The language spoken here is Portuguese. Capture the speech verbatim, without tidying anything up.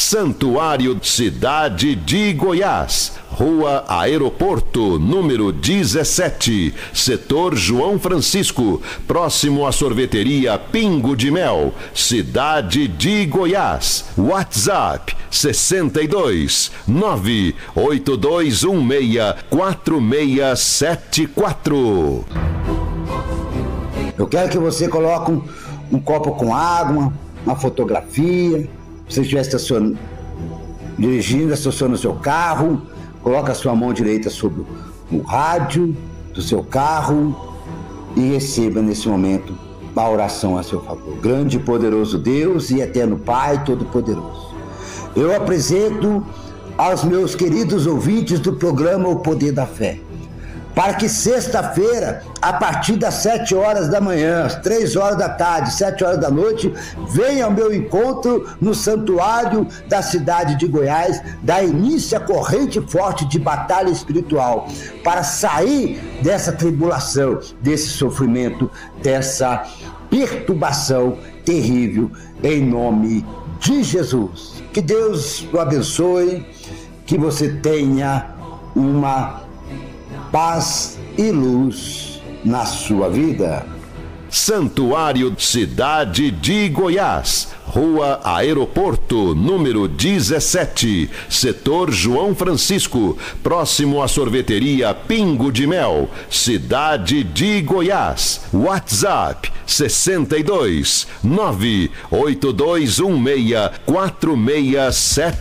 Santuário Cidade de Goiás, Rua Aeroporto, número dezessete, Setor João Francisco, próximo à sorveteria Pingo de Mel, Cidade de Goiás. WhatsApp sessenta e dois, nove oito dois um seis, quatro seis sete quatro. Eu quero que você coloque um, um copo com água, uma fotografia. Se você estiver estacionando, dirigindo, estaciona o seu carro, coloca a sua mão direita sobre o rádio do seu carro e receba nesse momento a oração a seu favor. Grande e poderoso Deus e eterno Pai Todo-Poderoso, eu apresento aos meus queridos ouvintes do programa O Poder da Fé, para que sexta-feira, a partir das sete horas da manhã, às três horas da tarde, sete horas da noite, venha ao meu encontro no santuário da cidade de Goiás, da início a corrente forte de batalha espiritual, para sair dessa tribulação, desse sofrimento, dessa perturbação terrível, em nome de Jesus. Que Deus o abençoe, que você tenha uma paz e luz na sua vida. Santuário Cidade de Goiás, Rua Aeroporto, número dezessete, Setor João Francisco, próximo à sorveteria Pingo de Mel, Cidade de Goiás. WhatsApp sessenta e dois, nove oito dois um seis, quatro seis sete